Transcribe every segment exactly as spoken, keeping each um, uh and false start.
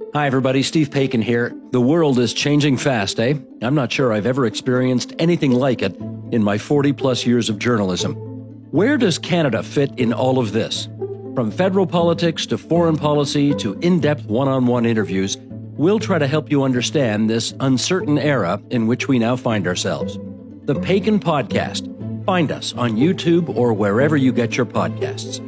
Hi, everybody. Steve Paikin here. The world is changing fast, eh? I'm not sure I've ever experienced anything like it in my forty-plus years of journalism. Where does Canada fit in all of this? From federal politics to foreign policy to in-depth one-on-one interviews, we'll try to help you understand this uncertain era in which we now find ourselves. The Paikin Podcast. Find us on YouTube or wherever you get your podcasts.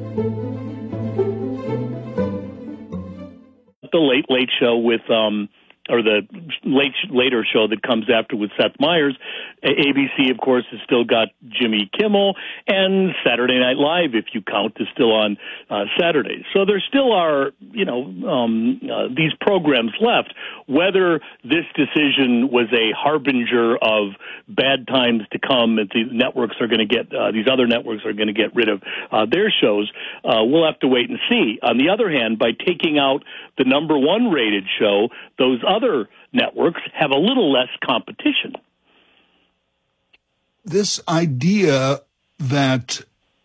The Late Late Show with, um, or the late later show that comes after with Seth Meyers. A B C, of course, has still got Jimmy Kimmel, and Saturday Night Live, if you count, is still on uh, Saturdays. So there still are, you know, um, uh, these programs left. Whether this decision was a harbinger of bad times to come, that the networks are going to get, uh, these other networks are going to get rid of uh, their shows, uh, we'll have to wait and see. On the other hand, by taking out the number one rated show, those other networks have a little less competition. This idea that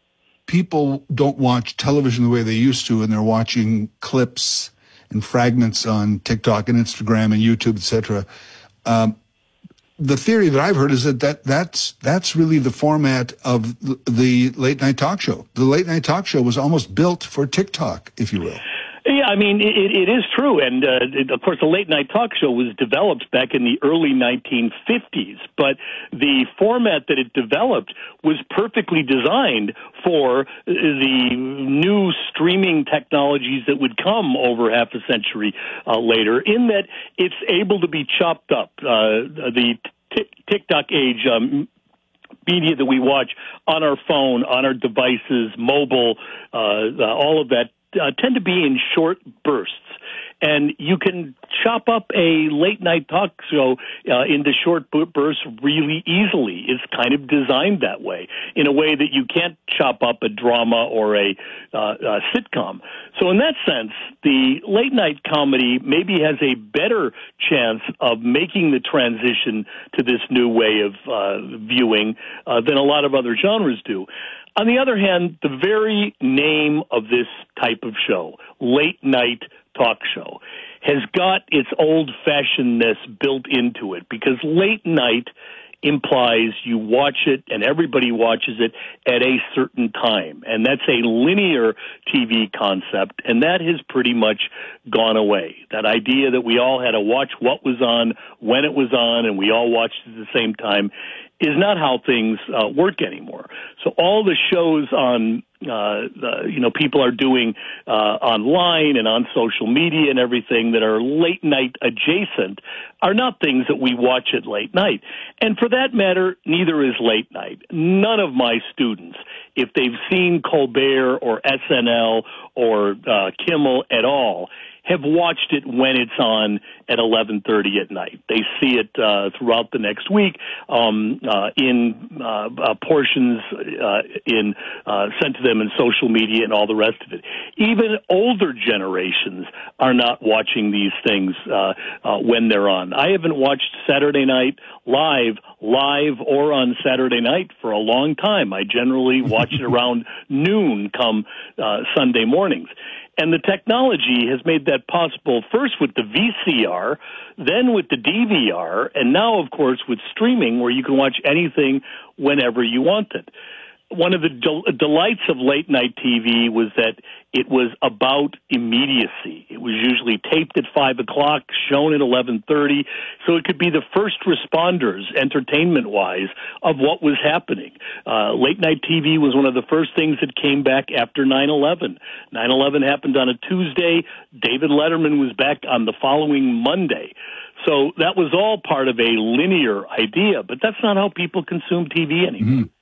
people don't watch television the way they used to, and they're watching clips and fragments on TikTok and Instagram and YouTube, et cetera. Um, the theory that I've heard is that, that that's that's really the format of the, the late night talk show. The late night talk show was almost built for TikTok, if you will. Yeah, I mean, it, it is true. And, uh, it, of course, the late-night talk show was developed back in the early nineteen fifties. But the format that it developed was perfectly designed for the new streaming technologies that would come over half a century uh, later, in that it's able to be chopped up. Uh, the t- TikTok age... Um, media that we watch on our phone, on our devices, mobile, uh, uh, all of that, uh, tend to be in short bursts. And you can chop up a late-night talk show uh, into short bursts really easily. It's kind of designed that way, in a way that you can't chop up a drama or a, uh, a sitcom. So in that sense, the late-night comedy maybe has a better chance of making the transition to this new way of uh, viewing uh, than a lot of other genres do. On the other hand, the very name of this type of show, late-night talk show, has got its old-fashionedness built into it, because late night implies you watch it and everybody watches it at a certain time. And that's a linear T V concept, and that has pretty much gone away. That idea that we all had to watch what was on, when it was on, and we all watched at the same time is not how things uh, work anymore. So all the shows on, uh, the, you know, people are doing uh, online and on social media and everything that are late night adjacent are not things that we watch at late night. And for that matter, neither is late night. None of my students, if they've seen Colbert or S N L or uh, Kimmel at all, have watched it when it's on at eleven thirty at night. They see it uh, throughout the next week um, uh, in uh, uh, portions uh, in uh, sent to them in social media and all the rest of it. Even older generations are not watching these things uh, uh, when they're on. I haven't watched Saturday Night Live, live or on Saturday night for a long time. I generally watch it around noon come uh, Sunday mornings. And the technology has made that possible, first with the V C R, then with the D V R, and now, of course, with streaming, where you can watch anything whenever you want it. One of the del- delights of late-night T V was that it was about immediacy. It was usually taped at five o'clock, shown at eleven thirty, so it could be the first responders, entertainment-wise, of what was happening. Uh, late-night T V was one of the first things that came back after nine eleven. nine eleven happened on a Tuesday. David Letterman was back on the following Monday. So that was all part of a linear idea, but that's not how people consume T V anymore. Mm-hmm.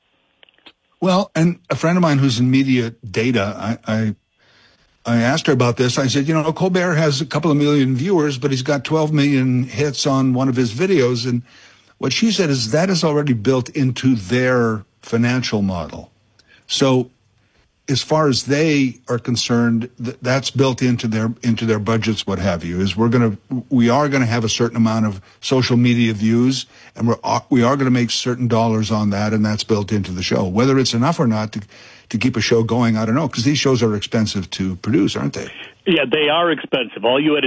Well, and a friend of mine who's in media data, I, I I asked her about this. I said, you know, Colbert has a couple of million viewers, but he's got twelve million hits on one of his videos. And what she said is that is already built into their financial model. So as far as they are concerned, th- that's built into their into their budgets, what have you, is we're going to we are going to have a certain amount of social media views, and we're we are going to make certain dollars on that, and that's built into the show. Whether it's enough or not to to keep a show going, I don't know, because these shows are expensive to produce, aren't they? Yeah, they are expensive. All you had to